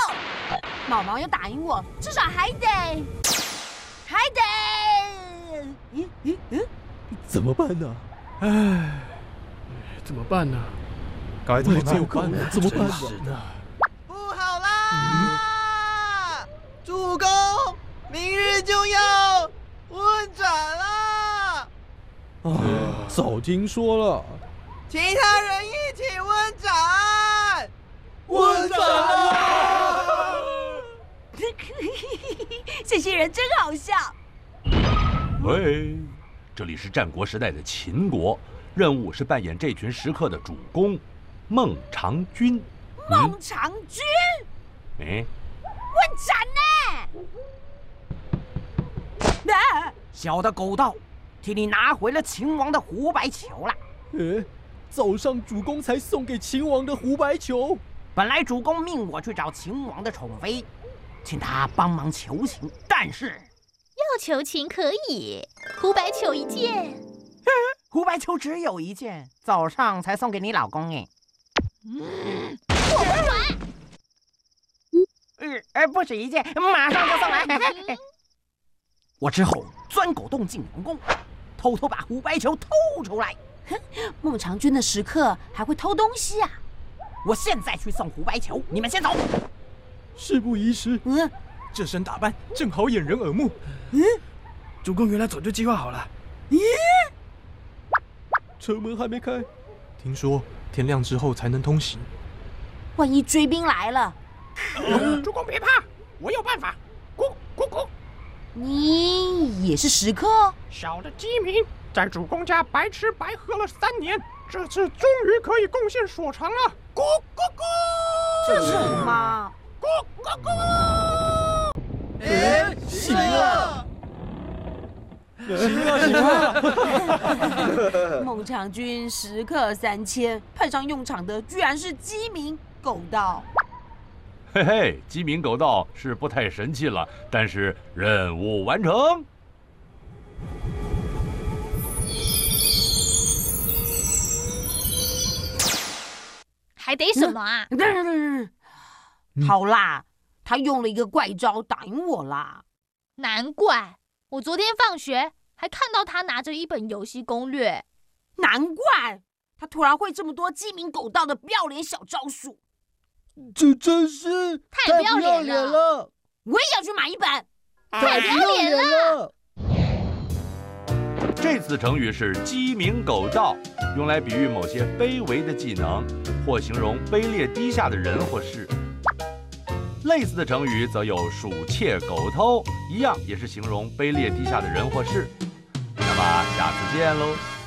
毛毛要打赢我，至少还得。 怎么办呢？ 唉，怎么办呢？ 该怎么办？怎么办呢？ 不好啦！主公，明日就要问斩啦！ 早听说了。 其他人一起问斩！ 问斩啊！ 这些人真好笑。 喂，这里是战国时代的秦国，任务是扮演这群食客的主公孟尝君。 孟尝君， 哎， 问斩呢？ 小的狗道，替你拿回了秦王的胡白球了。 早上主公才送给秦王的胡白球。 本来主公命我去找秦王的宠妃，请他帮忙求情，但是要求情可以，胡白球一件。 胡白球只有一件，早上才送给你老公哎。 我不管。 不止一件，马上就送来。我之后钻狗洞进皇宫，偷偷把胡白球偷出来。 孟尝君的食客还会偷东西啊！ 我现在去送胡白球，你们先走。 事不宜迟。 这身打扮正好掩人耳目。主公原来早就计划好了。 城门还没开，听说天亮之后才能通行。 万一追兵来了， 主公别怕，我有办法。咕咕咕！ 你也是食客？ 小的鸡鸣，在主公家白吃白喝了3年，这次终于可以贡献所长了。咕咕咕！ 这是什么？ 咕咕咕！ 行了！ 行了！ 孟尝君食客3000，派上用场的居然是鸡鸣狗盗。 嘿嘿，鸡鸣狗盗是不太神气了，但是任务完成。 还得什么啊？ 好啦，他用了一个怪招打赢我啦。 难怪我昨天放学还看到他拿着一本游戏攻略。 难怪他突然会这么多鸡鸣狗盗的不要脸小招数。 这真是太不要脸了！ 我也要去买一本。 太不要脸了！ 这次成语是鸡鸣狗盗，用来比喻某些卑微的技能，或形容卑劣低下的人或事。类似的成语则有鼠窃狗偷，一样也是形容卑劣低下的人或事。那么下次见喽。